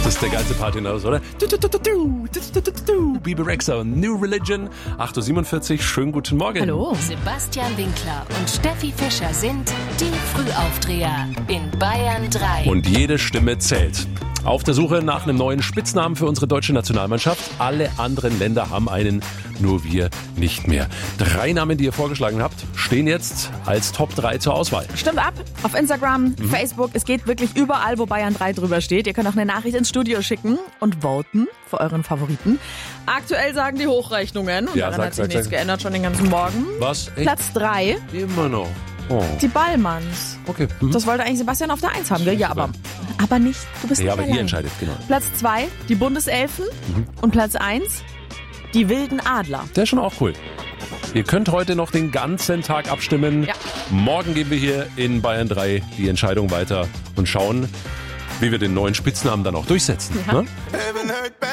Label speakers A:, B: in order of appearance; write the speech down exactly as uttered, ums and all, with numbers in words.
A: ist der geilste Partynaus, oder? Du, du, du, du, du, du, du, du. Bebe Rexha und New Religion, acht Uhr siebenundvierzig. Schönen guten Morgen.
B: Hallo.
C: Sebastian Winkler und Steffi Fischer sind die Frühaufdreher in Bayern drei.
A: Und jede Stimme zählt. Auf der Suche nach einem neuen Spitznamen für unsere deutsche Nationalmannschaft. Alle anderen Länder haben einen, nur wir nicht mehr. Drei Namen, die ihr vorgeschlagen habt, stehen jetzt als Top drei zur Auswahl.
B: Stimmt ab. Auf Instagram, mhm. Facebook, es geht wirklich überall, wo Bayern drei drüber steht. Ihr könnt auch eine Nachricht ins Studio schicken und voten für euren Favoriten. Aktuell sagen die Hochrechnungen, und
A: Ja,
B: daran
A: sag,
B: hat sich
A: sag,
B: nichts
A: sag.
B: geändert, schon den ganzen Morgen.
A: Was? Echt?
B: Platz drei,
A: Immer noch. Oh.
B: die Ballmanns.
A: Okay. Mhm.
B: Das wollte eigentlich Sebastian auf der eins haben, gell? Ja, aber, aber nicht. Du bist
A: Ja,
B: nicht
A: aber
B: allein.
A: ihr entscheidet, genau.
B: Platz zwei, die Bundeselfen.
A: Mhm.
B: Und Platz eins, die wilden Adler.
A: Der ist schon auch cool. Ihr könnt heute noch den ganzen Tag abstimmen.
B: Ja.
A: Morgen geben wir hier in Bayern drei die Entscheidung weiter und schauen, wie wir den neuen Spitznamen dann auch durchsetzen.
B: Ja.
A: Ne?